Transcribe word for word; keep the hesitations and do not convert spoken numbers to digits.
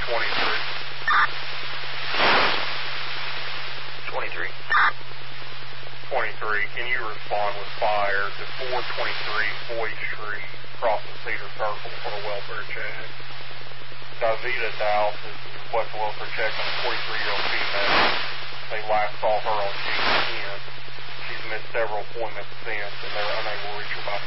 twenty-three. twenty-three. twenty-three, can you respond with fire to four twenty-three Boyd Street, crossing Cedar Circle for a welfare check? Davida Douse is requesting a welfare check on a forty-three-year-old female. They last saw her on June tenth. She's missed several appointments since, and they're unable to reach her by